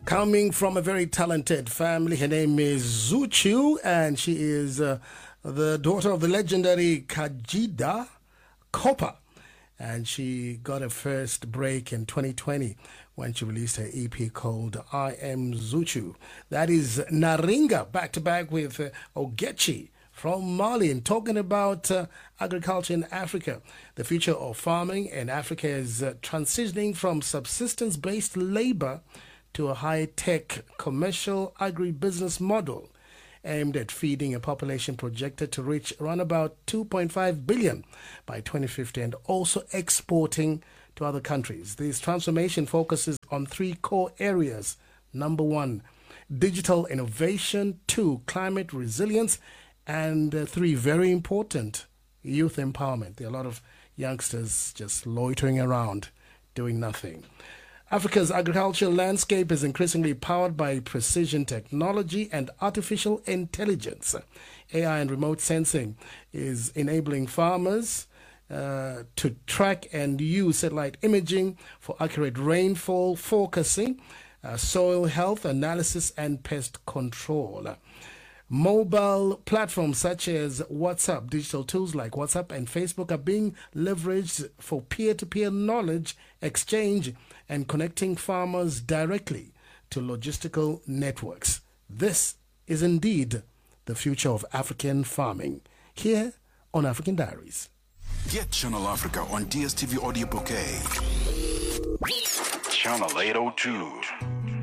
Coming from a very talented family, her name is Zuchu, and she is the daughter of the legendary Kajida Kopa. And she got her first break in 2020 when she released her EP called I Am Zuchu. That is Naringa, back-to-back with Ogechi from Mali, and talking about agriculture in Africa. The future of farming in Africa is transitioning from subsistence-based labor to a high-tech commercial agribusiness model aimed at feeding a population projected to reach around about 2.5 billion by 2050 and also exporting to other countries. This transformation focuses on three core areas. Number one, digital innovation. Two, climate resilience. And three, very important, youth empowerment. There are a lot of youngsters just loitering around doing nothing. Africa's agricultural landscape is increasingly powered by precision technology and artificial intelligence. AI and remote sensing is enabling farmers to track and use satellite imaging for accurate rainfall forecasting, soil health analysis, and pest control. Mobile platforms such as WhatsApp, digital tools like WhatsApp and Facebook are being leveraged for peer-to-peer knowledge exchange and connecting farmers directly to logistical networks. This is indeed the future of African farming. Here on African Diaries. Get Channel Africa on DSTV Audio Bouquet. Channel 802.